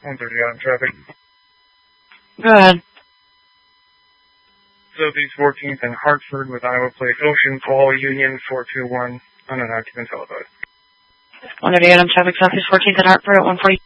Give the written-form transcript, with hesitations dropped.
130 Adam traffic. Go ahead. Southeast 14th and Hartford with Iowa Plate Ocean Call Union 421 on an occupant telephone. 130 Adam traffic, Southeast 14th and Hartford at 140.